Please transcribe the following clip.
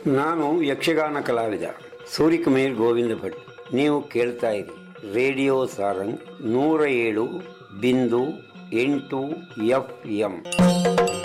ನಾನು ಯಕ್ಷಗಾನ ಕಲಾವಿದ ಸೂರ್ಯಕುಮಾರ್ ಗೋವಿಂದ ಭಟ್. ನೀವು ಕೇಳ್ತಾ ಇರಿ ರೇಡಿಯೋ ಸಾರಂಗ್ 107.8 FM.